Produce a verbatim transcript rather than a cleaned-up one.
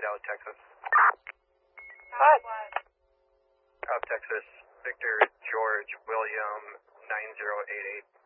Dallas, Texas. What? South Texas, Victor George William nine zero eight eight.